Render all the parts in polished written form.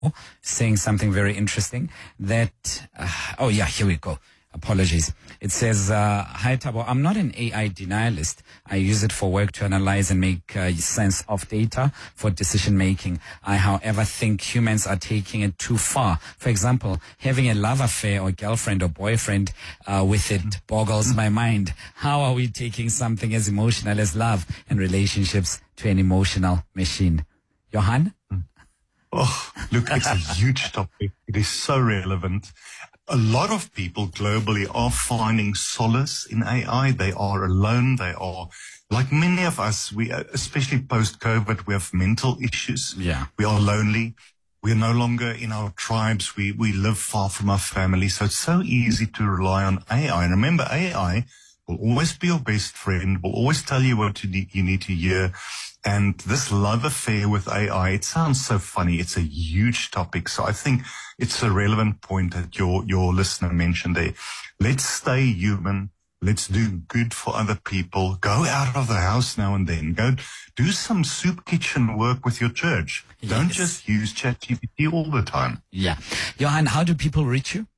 saying something very interesting that, oh yeah, here we go. Apologies. It says, hi Tabo, I'm not an AI denialist. I use it for work to analyze and make sense of data for decision making. I, however, think humans are taking it too far. For example, having a love affair or girlfriend or boyfriend with it boggles my mind. How are we taking something as emotional as love and relationships to an emotional machine? Johan? Oh, look, it's a huge topic. It is so relevant. A lot of people globally are finding solace in AI. They are alone. They are, like many of us, we, especially post-COVID, we have mental issues. Yeah. We are lonely. We are no longer in our tribes. We live far from our family. So it's so easy to rely on AI. And remember, AI will always be your best friend, will always tell you what you need to hear. And this love affair with AI, it sounds so funny. It's a huge topic. So I think it's a relevant point that your listener mentioned there. Let's stay human. Let's do good for other people. Go out of the house now and then. Go do some soup kitchen work with your church. Yes. Don't just use ChatGPT all the time. Yeah. Johan, how do people reach you?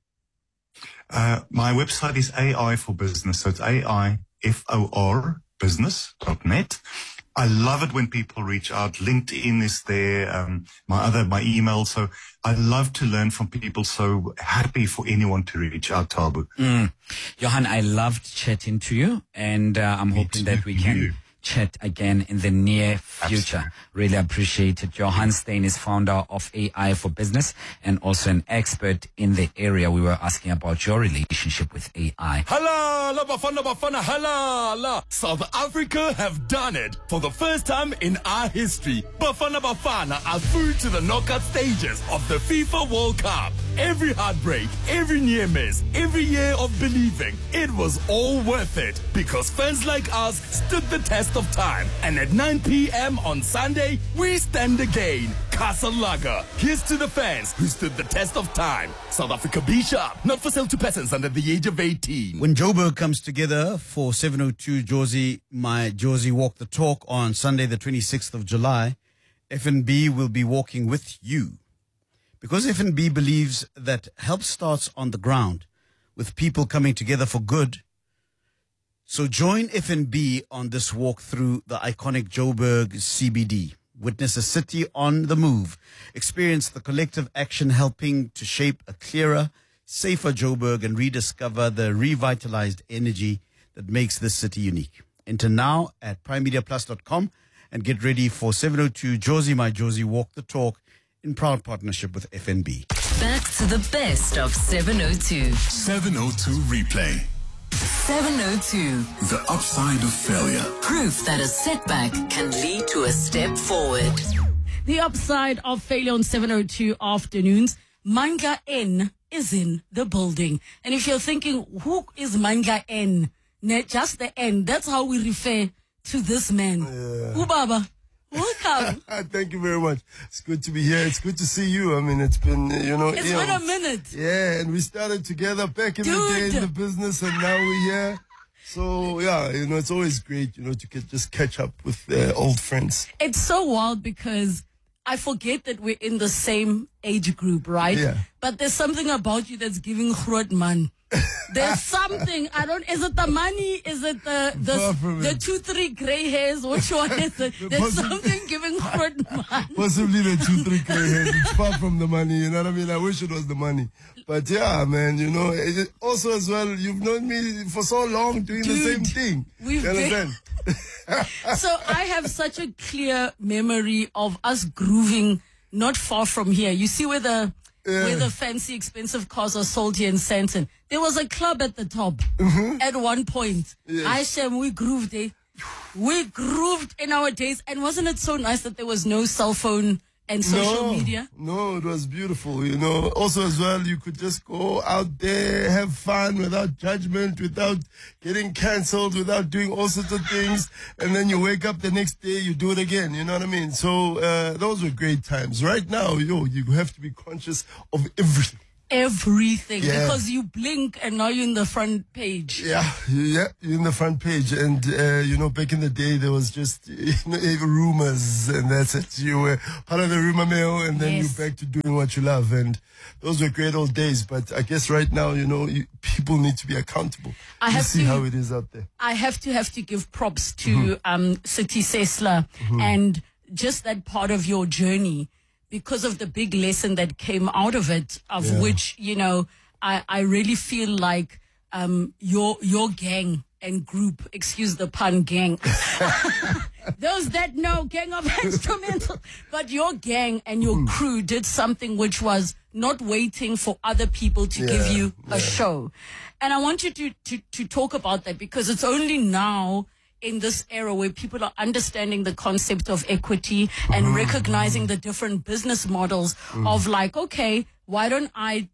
My website is AI for Business. So it's AIFOR business.net. I love it when people reach out. LinkedIn is there, my email. So I love to learn from people. So happy for anyone to reach out, Tabu. Johan, I loved chatting to you, and I'm hoping that we can chat again in the near future. Absolutely. Really appreciate it. Johan Steyn is founder of AI for Business and also an expert in the area. We were asking about your relationship with AI. Halala, Bafana, halala. South Africa have done it for the first time in our history. Bafana are through to the knockout stages of the FIFA World Cup. Every heartbreak, every near miss, every year of believing, it was all worth it because fans like us stood the test of time. And at 9 p.m. on Sunday, we stand again. Castle Lager. Here's to the fans who stood the test of time. South Africa Be Sharp. Not for sale to persons under the age of 18. When Joburg comes together for 702 My Josie Walk the Talk on Sunday the 26th of July, FNB will be walking with you. Because FNB believes that help starts on the ground with people coming together for good. So join FNB on this walk through the iconic Joburg CBD. Witness a city on the move. Experience the collective action helping to shape a clearer, safer Joburg and rediscover the revitalized energy that makes this city unique. Enter now at primemediaplus.com and get ready for 702 My Josie Walk the Talk in proud partnership with FNB. Back to the best of 702. 702 Replay. 702. The upside of failure. Proof that a setback can lead to a step forward. The upside of failure on 702 afternoons. Manga N is in the building. And if you're thinking, who is Manga N? Just the N. That's how we refer to this man. Ubaba, welcome. Thank you very much. It's good to be here. It's good to see you. I mean, it's been, It's been a minute. Yeah, and we started together back in the day in the business, and now we're here. So, yeah, it's always great, to just catch up with old friends. It's so wild because I forget that we're in the same age group, right? Yeah. But there's something about you that's giving groot man. There's something, is it the money? Is it the 2-3 gray hairs? Which one is it? There's something giving groot man. Possibly the 2-3 gray hairs. It's far from the money, you know what I mean? I wish it was the money. But yeah, man, also as well, you've known me for so long doing the same thing. We've been. So I have such a clear memory of us grooving not far from here. You see where the fancy, expensive cars are sold here in Sandton. There was a club at the top at one point. Yes. We grooved, eh? We grooved in our days. And wasn't it so nice that there was no cell phone and social media? No, it was beautiful, Also as well, you could just go out there, have fun without judgment, without getting cancelled, without doing all sorts of things. And then you wake up the next day, you do it again, you know what I mean? So those were great times. Right now, you have to be conscious of everything. everything Yeah. because you blink and now you're in the front page. Yeah, you're in the front page. And, back in the day, there was just rumors, and that's it. You were part of the rumor mill, and then Yes. you're back to doing what you love. And those were great old days. But I guess right now, people need to be accountable. I have see to- how it is out there. I have to give props to City Sesla and just that part of your journey because of the big lesson that came out of it, of which, I really feel like your gang and group, excuse the pun, gang. Those that know, gang of instrumental. But your gang and your crew did something which was not waiting for other people to give you a show. And I want you to talk about that because it's only now in this era where people are understanding the concept of equity and recognizing the different business models of like, okay, why don't I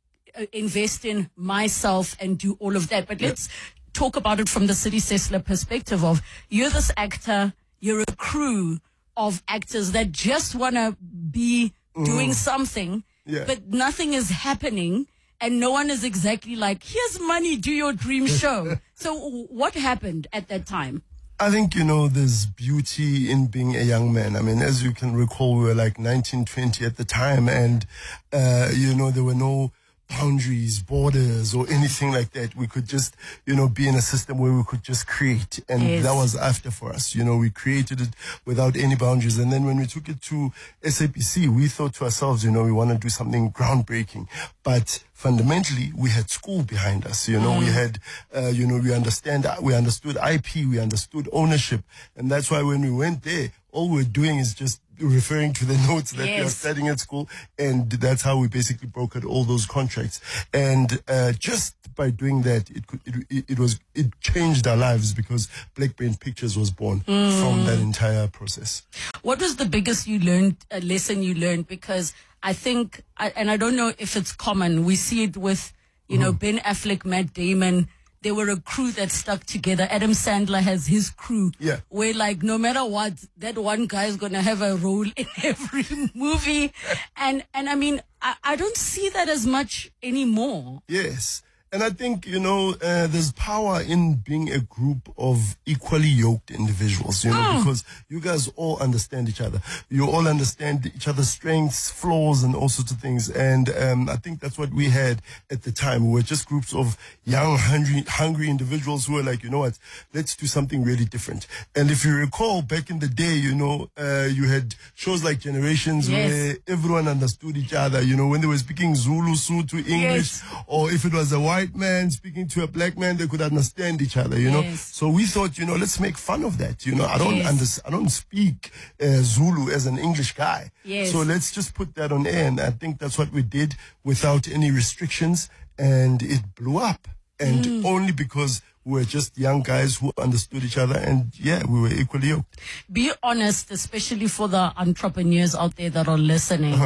invest in myself and do all of that? But let's talk about it from the City Sesla perspective of you're this actor, you're a crew of actors that just want to be doing something, but nothing is happening and no one is exactly like, here's money, do your dream show. So what happened at that time? I think, there's beauty in being a young man. I mean, as you can recall, we were like 19, 20 at the time, and, there were no boundaries, borders, or anything like that. We could just, be in a system where we could just create. And that was after for us. We created it without any boundaries. And then when we took it to SABC, we thought to ourselves, we want to do something groundbreaking. But fundamentally, we had school behind us. We had, we understood IP, we understood ownership. And that's why when we went there, all we're doing is just referring to the notes that we are studying at school, and that's how we basically brokered all those contracts. And just by doing that, it changed our lives because Black Brain Pictures was born from that entire process. What was the biggest lesson you learned? Because I think, and I don't know if it's common, we see it with, Ben Affleck, Matt Damon. They were a crew that stuck together. Adam Sandler has his crew. Yeah. Where like, no matter what, that one guy is going to have a role in every movie. And I mean, I don't see that as much anymore. Yes. And I think, there's power in being a group of equally yoked individuals, because you guys all understand each other. You all understand each other's strengths, flaws, and all sorts of things. And I think that's what we had at the time. We were just groups of young, hungry individuals who were like, you know what, let's do something really different. And if you recall, back in the day, you had shows like Generations where everyone understood each other, when they were speaking Zulu, Sotho, English, or if it was a white man speaking to a black man, they could understand each other, So we thought, let's make fun of that. I don't speak Zulu as an English guy. So let's just put that on air. And I think that's what we did without any restrictions. And it blew up. And only because we were just young guys who understood each other. And we were equally yoked. Be honest, especially for the entrepreneurs out there that are listening.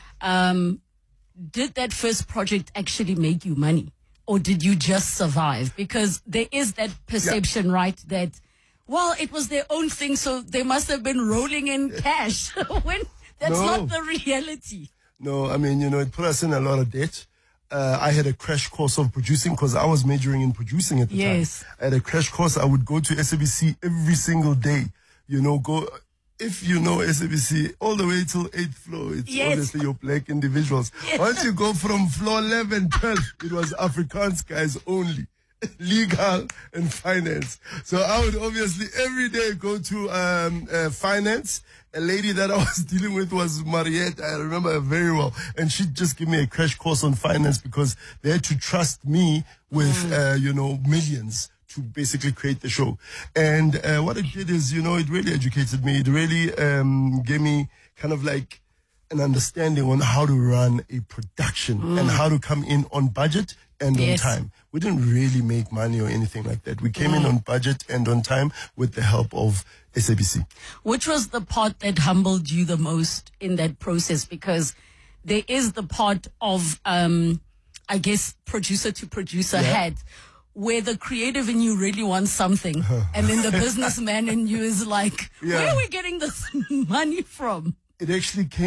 Did that first project actually make you money? Or did you just survive? Because there is that perception, right, that, well, it was their own thing, so they must have been rolling in cash. When that's not the reality. No, I mean, it put us in a lot of debt. I had a crash course of producing because I was majoring in producing at the time. I had a crash course. I would go to SABC every single day, if you know SABC, all the way till 8th floor, it's obviously your black individuals. Once you go from floor 11, 12, it was Afrikaans guys only. Legal and finance. So I would obviously every day go to finance. A lady that I was dealing with was Mariette. I remember her very well. And she'd just give me a crash course on finance because they had to trust me with, millions to basically create the show. And what it did is, it really educated me. It really gave me kind of like an understanding on how to run a production and how to come in on budget and on time. We didn't really make money or anything like that. We came in on budget and on time with the help of SABC. Which was the part that humbled you the most in that process? Because there is the part of, I guess, producer to producer head, where the creative in you really wants something. And then the businessman in you is like, where are we getting this money from? It actually came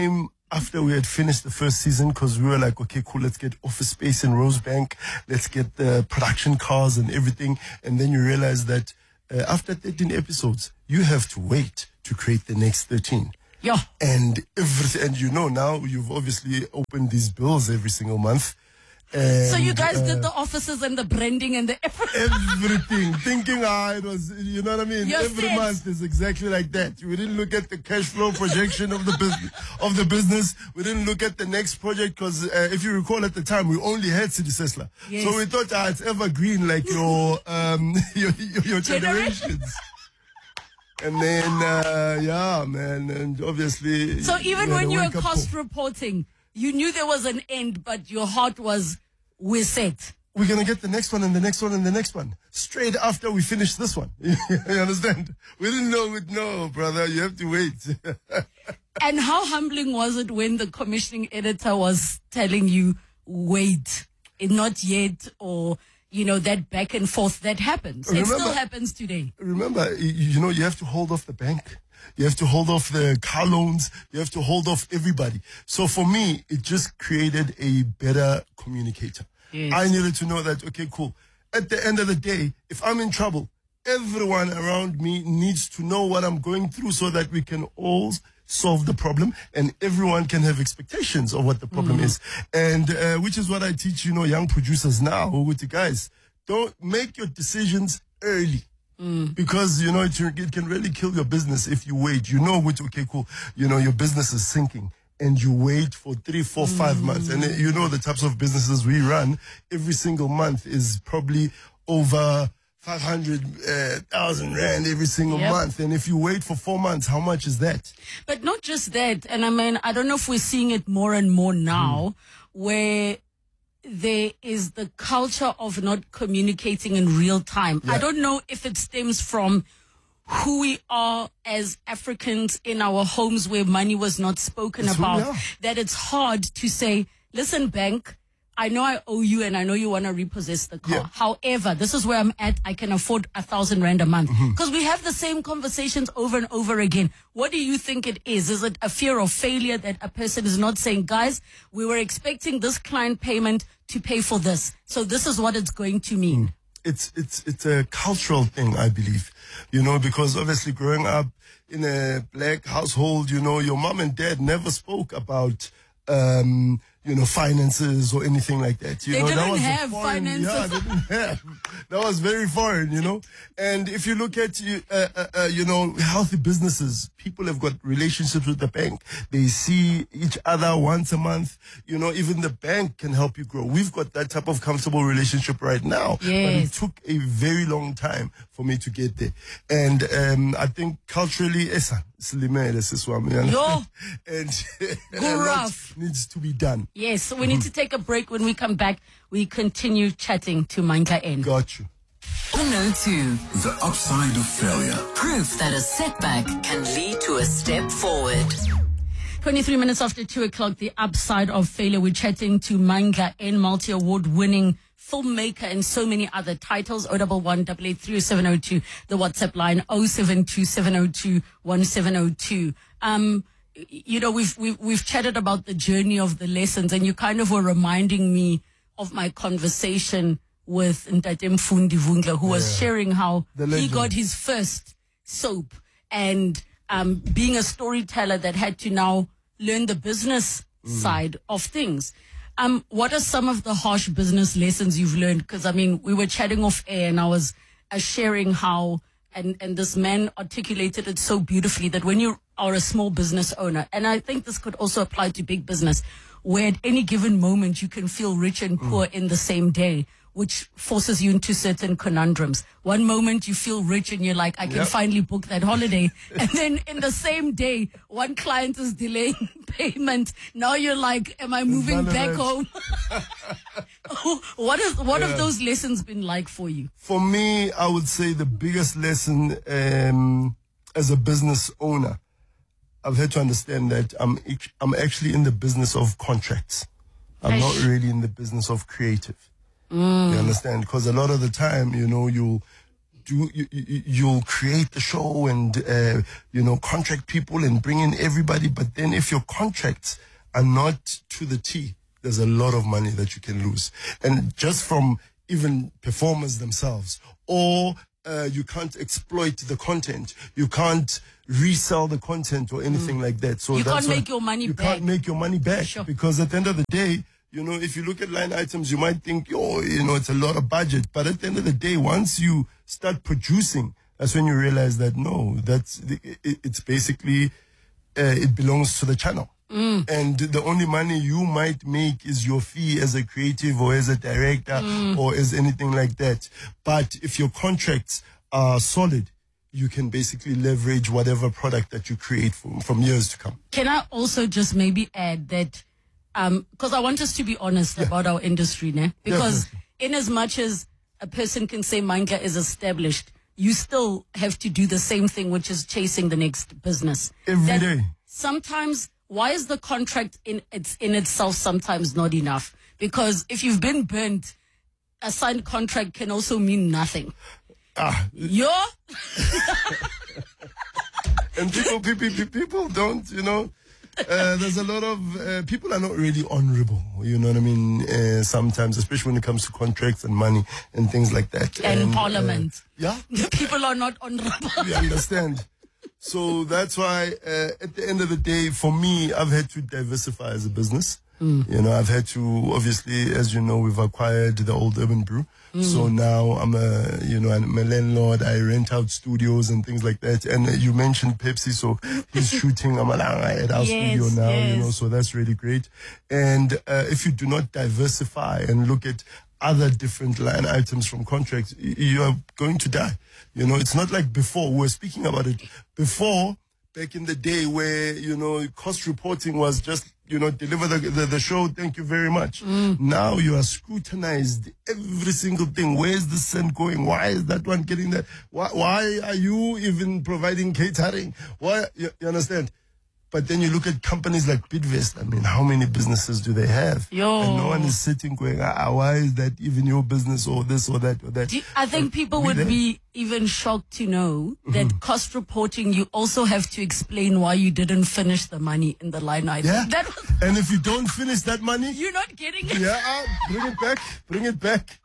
after we had finished the first season, because we were like, okay, cool, let's get office space in Rosebank, let's get the production cars and everything. And then you realize that after 13 episodes, you have to wait to create the next 13. Yeah. And you know, now you've obviously opened these bills every single month. So you guys did the offices and the branding and the everything, thinking it was, you know what I mean? Every month is exactly like that. We didn't look at the cash flow projection of the business. We didn't look at the next project because if you recall at the time, we only had City Sesla. Yes. So we thought it's evergreen like your generations. And then, yeah, man, and obviously. So even when you were cost reporting, you knew there was an end, but your heart was, we're set. We're going to get the next one and the next one and the next one. Straight after we finish this one. You understand? We didn't know it. No, brother, you have to wait. And how humbling was it when the commissioning editor was telling you, wait, not yet, or, you know, that back and forth that happens. It still happens today. Remember, you know, you have to hold off the bank. You have to hold off the car loans. You have to hold off everybody. So for me, it just created a better communicator. Yes. I needed to know that, okay, cool. At the end of the day, if I'm in trouble, everyone around me needs to know what I'm going through so that we can all solve the problem and everyone can have expectations of what the problem is. And which is what I teach, you know, young producers now, with the guys. Don't make your decisions early. Because, you know, it can really kill your business if you wait. You know, okay, cool. You know, your business is sinking and you wait for 3, 4, 5 months. And you know, the types of businesses we run, every single month is probably over 500,000 rand every single month. And if you wait for 4 months, how much is that? But not just that. And I mean, I don't know if we're seeing it more and more now, where there is the culture of not communicating in real time. I don't know if it stems from who we are as Africans in our homes where money was not spoken about, that it's hard to say, listen, bank, I know I owe you and I know you want to repossess the car. However, this is where I'm at. I can afford 1,000 rand a month. Because we have the same conversations over and over again. What do you think it is? Is it a fear of failure that a person is not saying, guys, we were expecting this client payment to pay for this, so this is what it's going to mean? It's a cultural thing, I believe, you know, because obviously growing up in a black household, you know, your mom and dad never spoke about you know, finances or anything like that. You know, didn't that was have foreign, finances. Yeah, they didn't have. That was very foreign, you know. And if you look at, you know, healthy businesses, people have got relationships with the bank. They see each other once a month. You know, even the bank can help you grow. We've got that type of comfortable relationship right now. Yes. But it took a very long time for me to get there. And I think culturally, and Go rough. needs to be done. Yes, so we need to take a break. When we come back, we continue chatting to Mandla N. Got you. Uno 2. The upside of failure. Proof that a setback can lead to a step forward. 23 minutes after 2 o'clock, the upside of failure. We're chatting to Mandla N, multi-award winning filmmaker and so many other titles. 011-883-0702, the WhatsApp line 072-702-1702. You know, we've chatted about the journey of the lessons, and you kind of were reminding me of my conversation with Ntate Mfundi Vundla, who was sharing how he got his first soap, and being a storyteller that had to now learn the business side of things. What are some of the harsh business lessons you've learned? Because, I mean, we were chatting off air and I was sharing how, and this man articulated it so beautifully, that when you are a small business owner, and I think this could also apply to big business, where at any given moment you can feel rich and poor in the same day, which forces you into certain conundrums. One moment you feel rich and you're like, I can finally book that holiday. And then in the same day, one client is delaying payment. Now you're like, am I moving back home? What have those lessons been like for you? For me, I would say the biggest lesson as a business owner, I've had to understand that I'm actually in the business of contracts. I'm not really in the business of creative. You understand? Because a lot of the time, you know, you'll create the show and, you know, contract people and bring in everybody. But then if your contracts are not to the T, there's a lot of money that you can lose. And just from even performers themselves, or you can't exploit the content. You can't resell the content or anything like that. So You that's can't why make your money you back. can't make your money back. Sure. Because at the end of the day, you know, if you look at line items, you might think, oh, you know, it's a lot of budget. But at the end of the day, once you start producing, that's when you realize that no, it's basically, it belongs to the channel. And the only money you might make is your fee as a creative or as a director or as anything like that. But if your contracts are solid, you can basically leverage whatever product that you create from years to come. Can I also just maybe add that, because I want us to be honest about our industry, ne? Because Definitely. in as much as a person can say Manga is established, you still have to do the same thing, which is chasing the next business. Every day. Sometimes, why is the contract in itself sometimes not enough? Because if you've been burnt, a signed contract can also mean nothing. And people don't, you know, there's a lot of, people are not really honorable, you know what I mean? Sometimes, especially when it comes to contracts and money and things like that. And parliament. Yeah. People are not honorable. You understand? So that's why, at the end of the day, for me, I've had to diversify as a business. You know, I've had to, obviously, as you know, we've acquired the old Urban Brew. So now I'm a landlord. I rent out studios and things like that. And you mentioned Pepsi, so he's shooting Amalanga at our studio now, you know, so that's really great. And if you do not diversify and look at other different line items from contracts, you are going to die. You know, it's not like before. We were speaking about it before, back in the day where, you know, cost reporting was just, you know, deliver the show, thank you very much. Now you are scrutinized, every single thing. Where's the cent going? Why is that one getting that? Why are you even providing catering? Why? You understand? But then you look at companies like Bidvest. I mean, how many businesses do they have? And no one is sitting going, why is that even your business or this or that or that? I think people would be even shocked to know that cost reporting, you also have to explain why you didn't finish the money in the line item. Yeah. And if you don't finish that money, you're not getting it. Yeah, bring it back.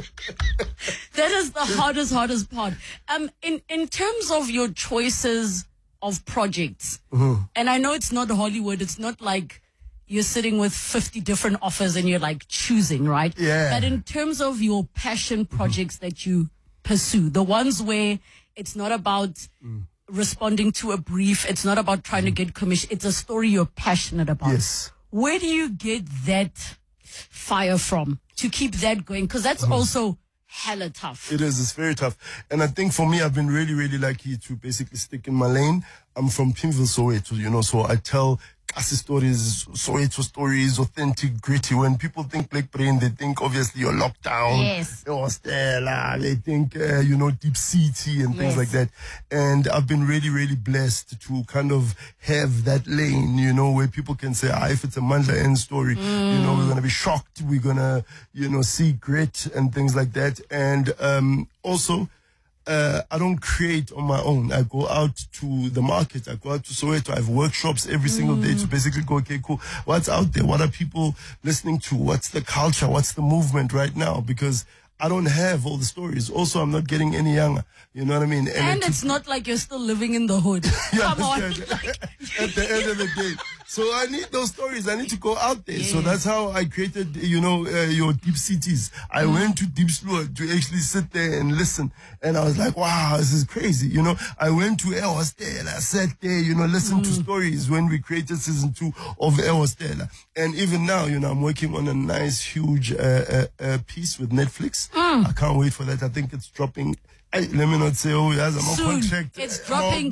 That is the hardest part. In terms of your choices of projects, and I know it's not Hollywood, it's not like you're sitting with 50 different offers and you're like choosing, right? Yeah. But in terms of your passion projects that you pursue, the ones where it's not about responding to a brief, it's not about trying to get commission, it's a story you're passionate about. Yes. Where do you get that fire from to keep that going? Because that's also hella tough. It is. It's very tough. And I think for me, I've been really, really lucky to basically stick in my lane. I'm from Pimville, Soweto, you know, so I tell Kasi stories, Soweto stories, authentic, gritty. When people think Black Brain, they think obviously you're locked down. Yes. Stella, they think, you know, Deep City and things like that. And I've been really, really blessed to kind of have that lane, you know, where people can say, if it's a Mandla N story, you know, we're going to be shocked. We're going to, you know, see grit and things like that. And also, I don't create on my own. I go out to the market. I go out to Soweto. I have workshops every single day to basically go, okay, cool. What's out there? What are people listening to? What's the culture? What's the movement right now? Because I don't have all the stories. Also, I'm not getting any younger. You know what I mean? And it's not like you're still living in the hood. Come on. At the end of the day. So I need those stories. I need to go out there. So that's how I created, you know, your Deep Cities. I went to Deep Slough to actually sit there and listen. And I was like, wow, this is crazy. You know, I went to El Hostel. I sat there, you know, listened to stories when we created season 2 of El Hostel. And even now, you know, I'm working on a nice, huge piece with Netflix. I can't wait for that. I think it's dropping. Let me not say, yes, I'm on contract. It's dropping.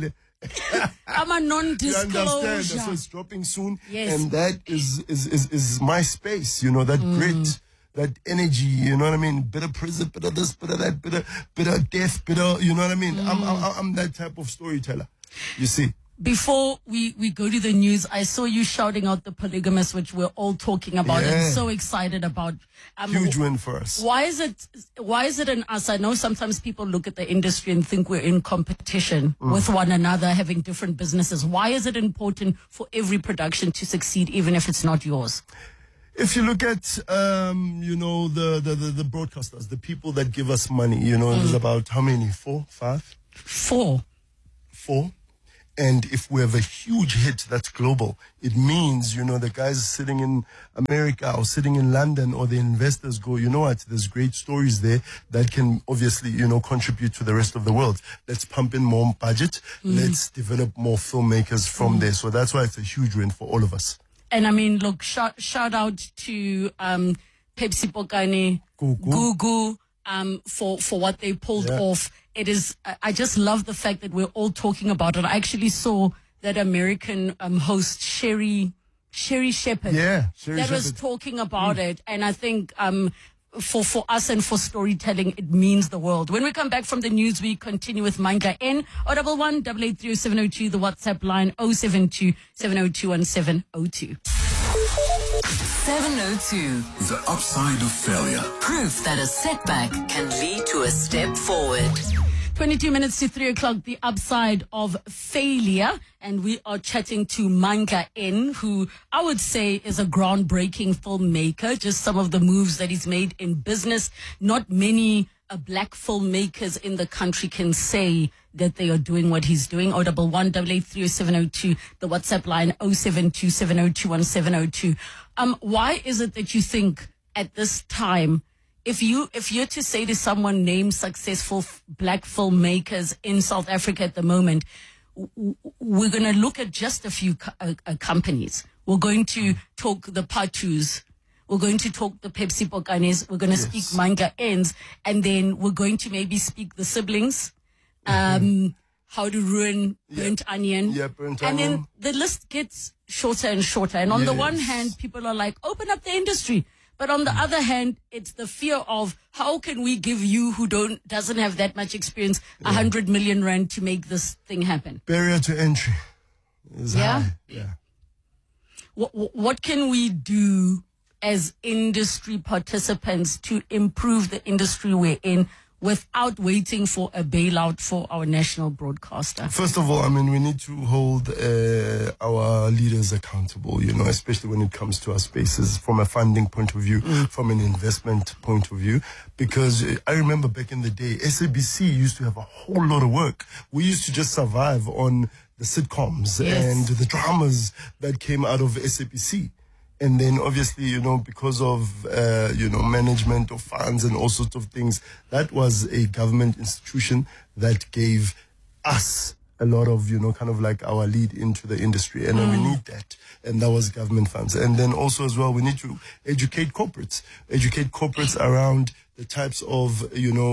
I'm a You non-disclosure. understand? So it's dropping soon. Yes. And that is my space, you know, that grit, that energy, you know what I mean? Bit of prison, bit of this, bit of that, bit of death, bit of, you know what I mean? I'm that type of storyteller, you see. Before we go to the news, I saw you shouting out the polygamous, which we're all talking about and Yeah. so excited about. Huge win for us. Why is it in us? I know sometimes people look at the industry and think we're in competition with one another, having different businesses. Why is it important for every production to succeed, even if it's not yours? If you look at, the broadcasters, the people that give us money, there's about how many? 4, 5? 4. 4. And if we have a huge hit that's global, it means, the guys sitting in America or sitting in London or the investors go, you know what, there's great stories there that can obviously, contribute to the rest of the world. Let's pump in more budget. Let's develop more filmmakers from there. So that's why it's a huge win for all of us. And I mean, look, shout out to Pepsi Pokane, Gugu, for what they pulled off. It is, I just love the fact that we're all talking about it. I actually saw that American host Sherry Shepherd. Yeah, that was talking about it. And I think for us and for storytelling, it means the world. When we come back from the news, we continue with Mandla N. 011 883 702, the WhatsApp line 072 702 1702. 702. The upside of failure. Proof that a setback can lead to a step forward. 22 minutes to 3 o'clock, the upside of failure. And we are chatting to Mandla N, who I would say is a groundbreaking filmmaker. Just some of the moves that he's made in business. Not many black filmmakers in the country can say that they are doing what he's doing. 011 883 702, the WhatsApp line 072 702 1702. Why is it that you think at this time, if you're to say to someone, name successful black filmmakers in South Africa at the moment, we're going to look at just a few companies. We're going to talk the Patus. We're going to talk the Pepsi Pokanes. We're going to speak Mandla Ns. And then we're going to maybe speak the siblings. How to ruin Burnt Onion. Yeah, Burnt And Onion. then the list gets shorter and shorter. And on the one hand, people are like, open up the industry. But on the other hand, it's the fear of how can we give you who doesn't have that much experience 100 million rand to make this thing happen? Barrier to entry is high. Yeah. What can we do as industry participants to improve the industry we're in without waiting for a bailout for our national broadcaster? First of all, we need to hold our leaders accountable, especially when it comes to our spaces from a funding point of view, from an investment point of view. Because I remember back in the day, SABC used to have a whole lot of work. We used to just survive on the sitcoms and the dramas that came out of SABC. And then obviously, because of, management of funds and all sorts of things, that was a government institution that gave us a lot of, kind of like our lead into the industry. And we need that. And that was government funds. And then also as well, we need to educate corporates around the types of,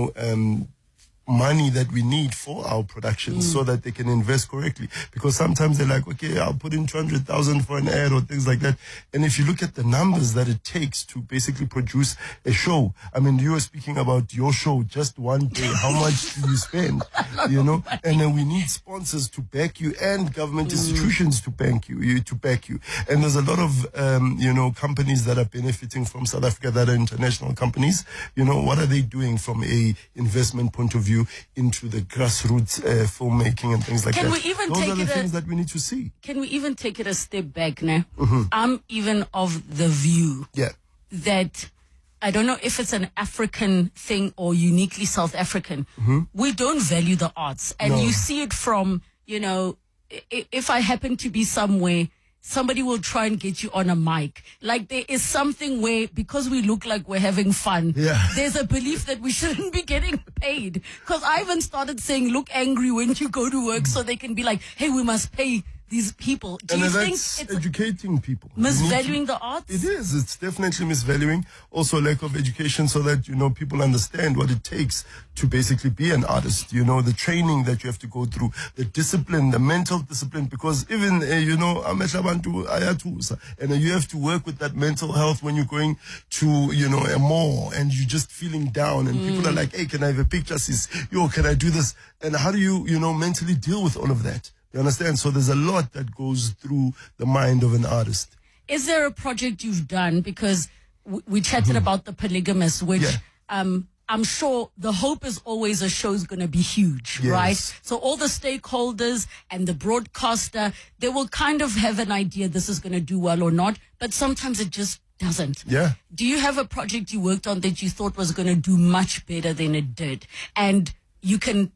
money that we need for our productions so that they can invest correctly. Because sometimes they're like, okay, I'll put in 200,000 for an ad or things like that. And if you look at the numbers that it takes to basically produce a show, you were speaking about your show just one day. How much do you spend? And then we need sponsors to back you and government institutions to back you. And there's a lot of, companies that are benefiting from South Africa that are international companies. What are they doing from a investment point of view into the grassroots filmmaking and things like that? Those are the things that we need to see. Can we even take it a step back now? I'm even of the view that I don't know if it's an African thing or uniquely South African. We don't value the arts. And you see it from, if I happen to be somewhere, somebody will try and get you on a mic. Like there is something where, because we look like we're having fun, there's a belief that we shouldn't be getting paid. Because I even started saying, look angry when you go to work so they can be like, hey, we must pay these people. Do you think that's it's educating people? misvaluing the arts? It is. It's definitely misvaluing. Also lack of education so that, people understand what it takes to basically be an artist. The training that you have to go through, the discipline, the mental discipline, because even, amehla ayatusa, and you have to work with that mental health when you're going to, a mall and you're just feeling down and people are like, hey, can I have a picture? Sis? Can I do this? And how do you, mentally deal with all of that? You understand? So there's a lot that goes through the mind of an artist. Is there a project you've done? Because we chatted about The Polygamist, which I'm sure the hope is always a show's going to be huge, Yes. right? So all the stakeholders and the broadcaster, they will kind of have an idea this is going to do well or not, but sometimes it just doesn't. Yeah. Do you have a project you worked on that you thought was going to do much better than it did? And you can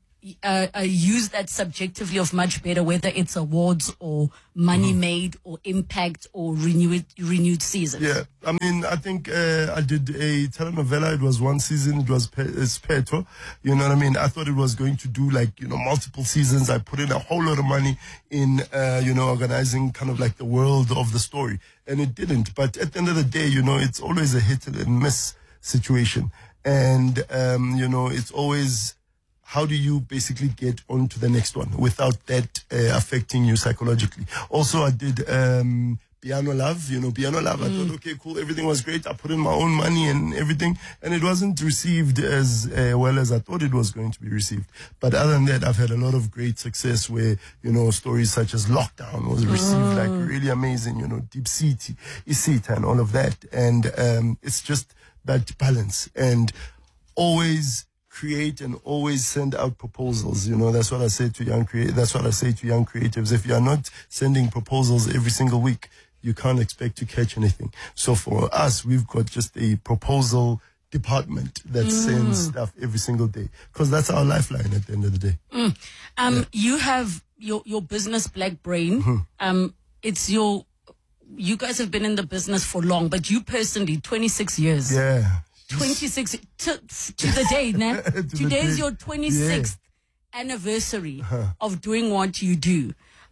use that subjectively of much better, whether it's awards or money made or impact or renewed seasons. Yeah, I mean, I think I did a telenovela. It was one season. It was it's Peto. You know what I mean? I thought it was going to do like, you know, multiple seasons. I put in a whole lot of money in, you know, organizing kind of like the world of the story. And it didn't. But at the end of the day, you know, it's always a hit and miss situation. And, you know, it's always, how do you basically get on to the next one without that affecting you psychologically? Also, I did Piano Love. You know, Piano Love, I thought, okay, cool, everything was great. I put in my own money and everything, and it wasn't received as well as I thought it was going to be received. But other than that, I've had a lot of great success where, you know, stories such as Lockdown was received like really amazing, you know, Deep City, Isita and all of that. And it's just that balance and always create and always send out proposals. You know, that's what I say to young creatives. If you are not sending proposals every single week, you can't expect to catch anything. So for us, we've got just a proposal department that sends stuff every single day, because that's our lifeline at the end of the day. You have your business Black Brain. It's you guys have been in the business for long, but you personally, 26 years. Yeah. 26 to the day, né? Today's your 26th anniversary of doing what you do.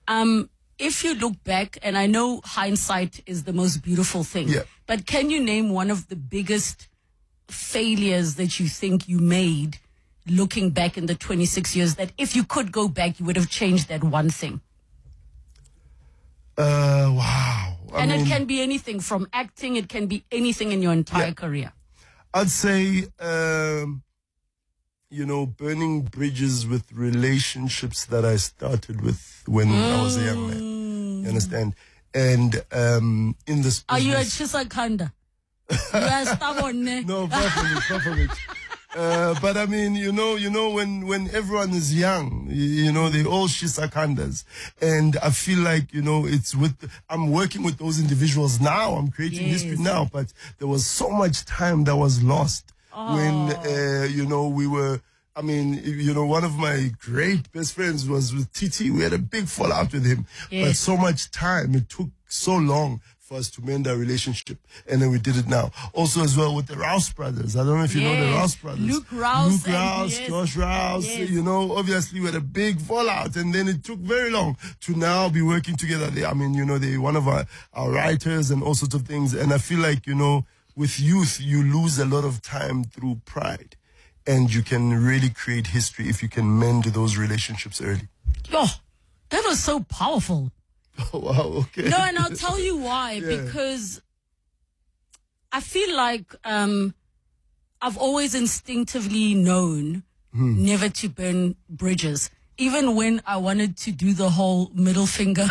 If you look back, and I know hindsight is the most beautiful thing, but can you name one of the biggest failures that you think you made looking back in the 26 years that if you could go back, you would have changed that one thing? Wow. And it can be anything from acting, it can be anything in your entire career. I'd say, you know, burning bridges with relationships that I started with when I was a young man. You understand? And in this business... Are you a Chisakanda? You are stubborn, ne? No, properly. But I mean, you know, when everyone is young, you know, they all shisakandas. And I feel like, you know, I'm working with those individuals now. I'm creating history now, but there was so much time that was lost when, you know, one of my great best friends was with TT. We had a big fallout with him, but so much time. It took so long for us to mend our relationship, and then we did it now. Also, as well, with the Rouse brothers. I don't know if you know the Rouse brothers. Luke Rouse, Josh Rouse. You know, obviously we had a big fallout, and then it took very long to now be working together. They're one of our writers and all sorts of things. And I feel like, you know, with youth, you lose a lot of time through pride, and you can really create history if you can mend those relationships early. Yo, that was so powerful. Oh, wow, okay. No, and I'll tell you why. Because I feel like I've always instinctivly known never to burn bridges, even when I wanted to do the whole middle finger.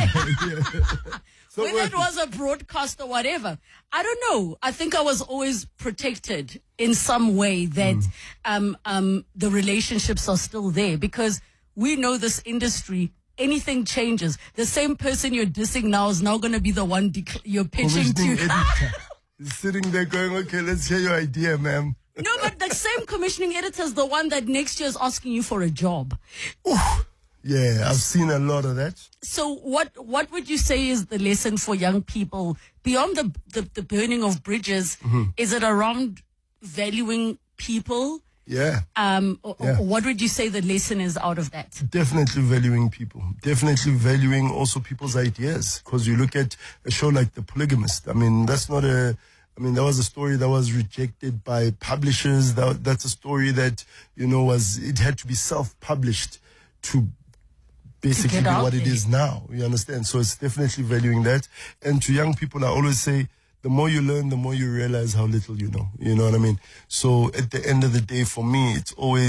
So whether it was a broadcast or whatever, I don't know. I think I was always protected in some way that the relationships are still there, because we know this industry. Anything changes. The same person you're dissing now is now going to be the one you're pitching to. He's sitting there going, okay, let's hear your idea, ma'am. No, but the same commissioning editor is the one that next year is asking you for a job. Ooh. Yeah, I've seen a lot of that. So what would you say is the lesson for young people beyond the burning of bridges? Is it around valuing people? Yeah. Or what would you say the lesson is out of that? Definitely valuing people. Definitely valuing also people's ideas. Because you look at a show like The Polygamist. I mean, that was a story that was rejected by publishers. That's a story that, you know, it had to be self-published to basically be what it is now. You understand? So it's definitely valuing that. And to young people, I always say, the more you learn, the more you realize how little you know. You know what I mean? So at the end of the day, for me, it's always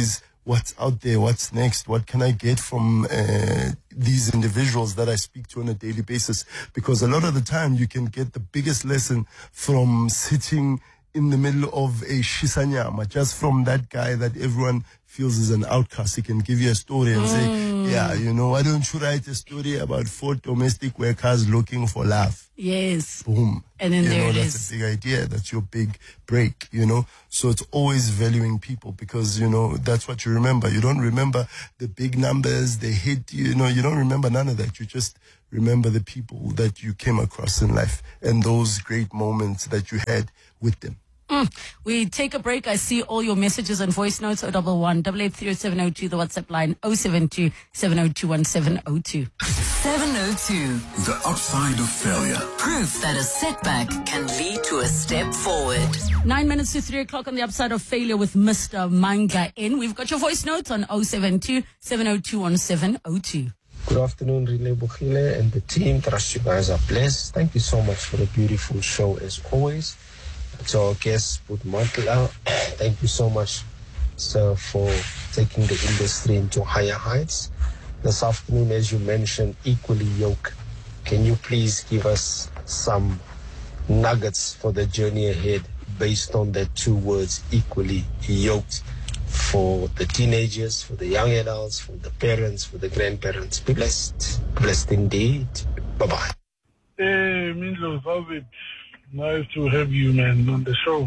what's out there, what's next, what can I get from these individuals that I speak to on a daily basis. Because a lot of the time you can get the biggest lesson from sitting in the middle of a shisanyama, just from that guy that everyone feels is an outcast. He can give you a story and say, yeah, you know, why don't you write a story about 4 domestic workers looking for love? Yes. Boom. And then there it that's is. a big idea. That's your big break, you know. So it's always valuing people because, you know, that's what you remember. You don't remember the big numbers, the hit, you know, you don't remember none of that. You just remember the people that you came across in life and those great moments that you had with them. We take a break. I see all your messages and voice notes. 011 8830702, the WhatsApp line 072 702 1702. 702. The upside of failure. Proof that a setback can lead to a step forward. 9 minutes to 3 o'clock on the upside of failure with Mr. Manga N. We've got your voice notes on 072 702 1702. Good afternoon, Relay Bukile and the team. Trust you guys are blessed. Thank you so much for the beautiful show as always. To our guest, Budmatla, thank you so much, sir, for taking the industry into higher heights. This afternoon, as you mentioned, equally yoked. Can you please give us some nuggets for the journey ahead based on the 2 words, equally yoked, for the teenagers, for the young adults, for the parents, for the grandparents? Be blessed. Blessed indeed. Bye-bye. Hey, Mindlos, how's it? Nice to have you, man, on the show.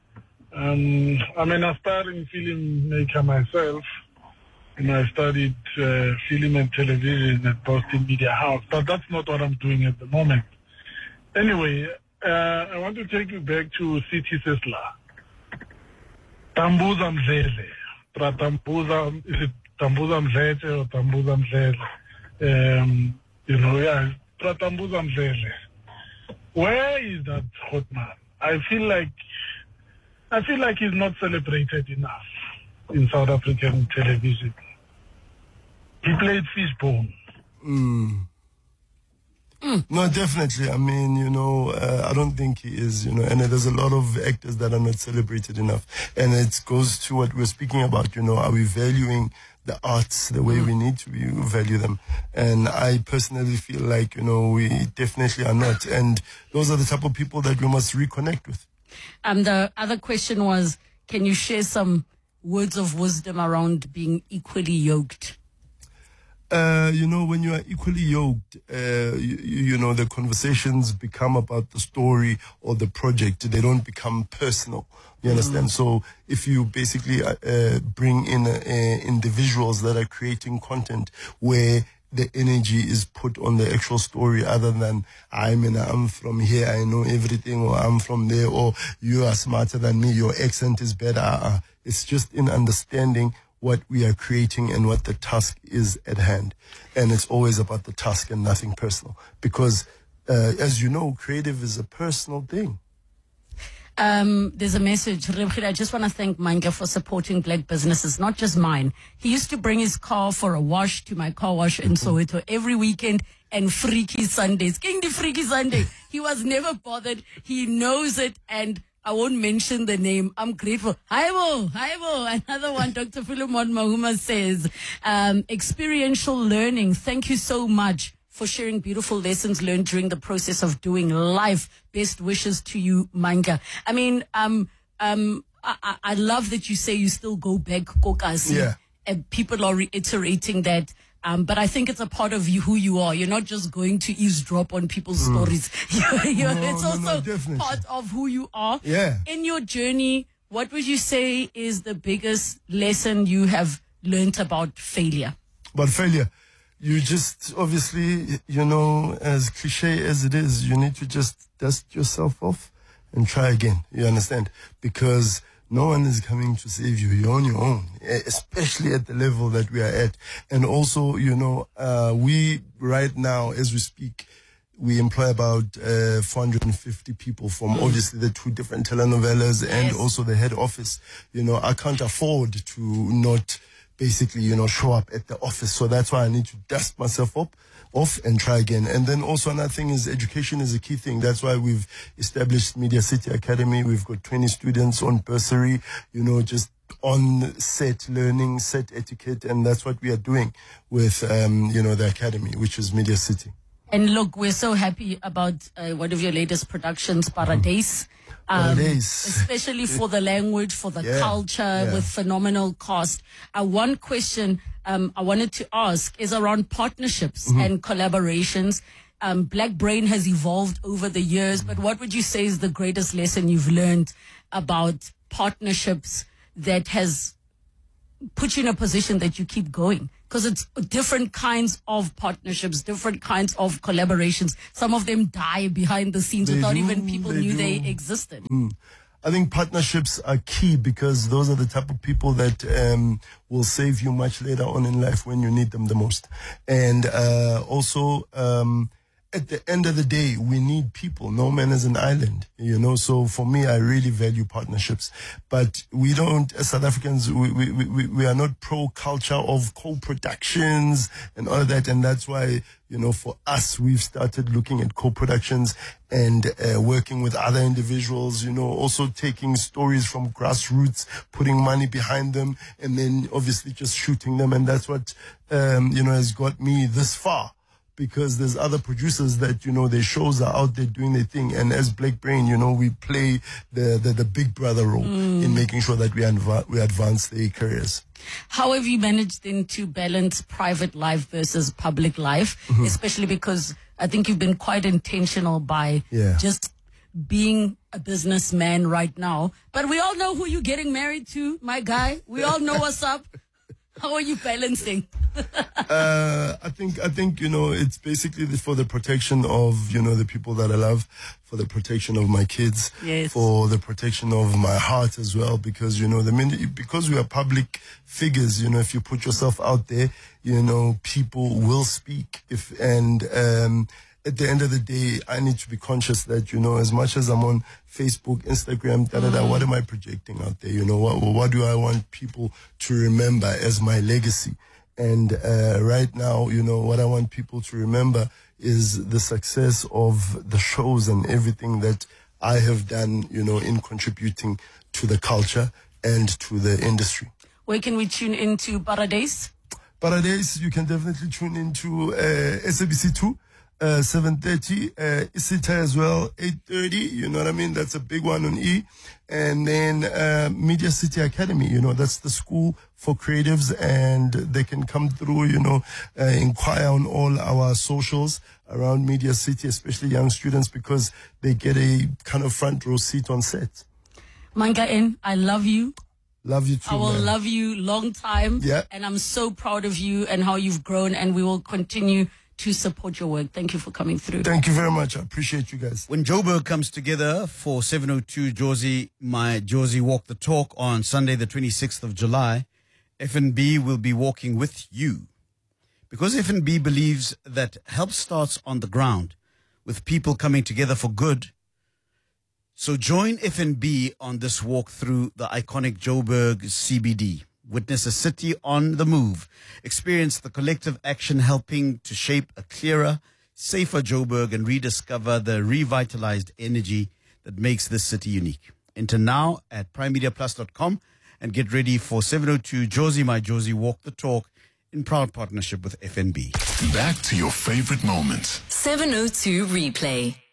I'm an aspiring filmmaker myself, and I studied film and television at Boston Media House, but that's not what I'm doing at the moment. Anyway, I want to take you back to City Sisla. Tambuza Mdlele. Tambuza, is it Tambuza Mdlele or Tambuza Mdlele? You know, yeah, Tambuza Mdlele. Where is that hot man? I feel like he's not celebrated enough in South African television. He played Fishbone. No, definitely. I mean, you know, I don't think he is, you know, and there's a lot of actors that are not celebrated enough. And it goes to what we're speaking about, you know, are we valuing the arts the way we need to value them? And I personally feel like, you know, we definitely are not. And those are the type of people that we must reconnect with. The other question was, can you share some words of wisdom around being equally yoked? You know, when you are equally yoked, you know, the conversations become about the story or the project. They don't become personal. You understand? So if you basically bring in individuals that are creating content where the energy is put on the actual story other than I'm from here, I know everything, or I'm from there, or you are smarter than me, your accent is better. It's just in understanding what we are creating and what the task is at hand. And it's always about the task and nothing personal. Because, as you know, creative is a personal thing. There's a message. I just want to thank Manga for supporting black businesses, not just mine. He used to bring his car for a wash to my car wash in Soweto every weekend, and Freaky Sundays. King the Freaky Sunday. He was never bothered. He knows it, and I won't mention the name. I'm grateful. Haibo. Another one, Dr. Philemon Mahuma says, experiential learning. Thank you so much for sharing beautiful lessons learned during the process of doing life. Best wishes to you, Manga. I mean, I love that you say you still go back, Kokasi. Yeah. And people are reiterating that. But I think it's a part of you, who you are. You're not just going to eavesdrop on people's stories. It's also part of who you are. Yeah. In your journey, what would you say is the biggest lesson you have learned about failure? About failure? You just, obviously, you know, as cliche as it is, you need to just dust yourself off and try again. You understand? Because no one is coming to save you. You're on your own, especially at the level that we are at. And also, you know, we right now, as we speak, we employ about 450 people from obviously the 2 different telenovelas and also the head office. You know, I can't afford to not basically, you know, show up at the office. So that's why I need to dust myself off and try again. And then also another thing is education is a key thing. That's why we've established Media City Academy. We've got 20 students on bursary, you know, just on set learning, set etiquette, and that's what we are doing with, the academy, which is Media City. And look, we're so happy about one of your latest productions, Paradise. Especially for the language, for the culture, with phenomenal cast. One question I wanted to ask is around partnerships and collaborations. Black Brain has evolved over the years, but what would you say is the greatest lesson you've learned about partnerships that has put you in a position that you keep going? Because it's different kinds of partnerships, different kinds of collaborations. Some of them die behind the scenes without even people knew they existed. I think partnerships are key because those are the type of people that will save you much later on in life when you need them the most. And also, at the end of the day, we need people. No man is an island, So for me, I really value partnerships. But we don't, as South Africans, we are not pro-culture of co-productions and all of that. And that's why, for us, we've started looking at co-productions and working with other individuals, also taking stories from grassroots, putting money behind them, and then obviously just shooting them. And that's what, has got me this far. Because there's other producers that, their shows are out there doing their thing. And as Black Brain, we play the big brother role in making sure that we advance their careers. How have you managed then to balance private life versus public life? Especially because I think you've been quite intentional by just being a businessman right now. But we all know who you're getting married to, my guy. We all know what's up. How are you balancing? I think it's basically for the protection of the people that I love, for the protection of my kids, for the protection of my heart as well. Because because we are public figures, if you put yourself out there, people will speak. At the end of the day, I need to be conscious that, as much as I'm on Facebook, Instagram, what am I projecting out there? What do I want people to remember as my legacy? And right now, what I want people to remember is the success of the shows and everything that I have done, in contributing to the culture and to the industry. Where can we tune into Paradise? Paradise, you can definitely tune into SABC2. 7:30, Isita as well, 8:30, you know what I mean? That's a big one on E. And then, Media City Academy, that's the school for creatives, and they can come through, inquire on all our socials around Media City, especially young students, because they get a kind of front row seat on set. Manga N, I love you. Love you too. I will love you long time. Yeah. And I'm so proud of you and how you've grown, and we will continue to support your work. Thank you for coming through. Thank you very much. I appreciate you guys. When Joburg comes together for 702 My Josie Walk the Talk on Sunday, the 26th of July, FNB will be walking with you. Because FNB believes that help starts on the ground with people coming together for good. So join FNB on this walk through the iconic Joburg CBD. Witness a city on the move. Experience the collective action helping to shape a clearer, safer Joburg and rediscover the revitalized energy that makes this city unique. Enter now at primemediaplus.com and get ready for 702 My Josie Walk the Talk in proud partnership with FNB. Back to your favorite moments. 702 Replay.